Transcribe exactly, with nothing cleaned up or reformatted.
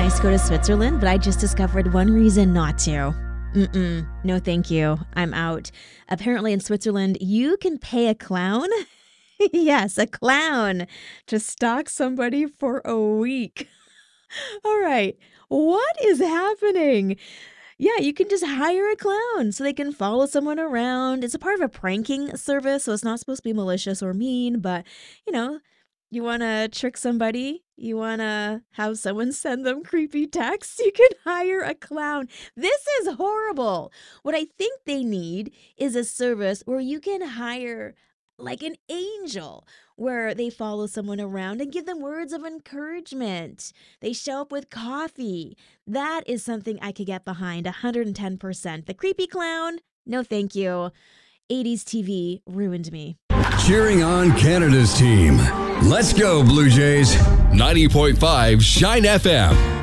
nice to go to Switzerland, but I just discovered one reason not to. Mm-mm. No, thank you. I'm out. Apparently in Switzerland, you can pay a clown. Yes, a clown to stalk somebody for a week. All right. What is happening? Yeah, you can just hire a clown so they can follow someone around. It's a part of a pranking service, so it's not supposed to be malicious or mean, but, you know, you want to trick somebody, you want to have someone send them creepy texts, you can hire a clown. This is horrible. What I think they need is a service where you can hire like an angel, where they follow someone around and give them words of encouragement. They show up with coffee. That is something I could get behind one hundred ten percent. The creepy clown? No, thank you. eighties T V ruined me. Cheering on Canada's team. Let's go, Blue Jays. ninety point five Shine F M.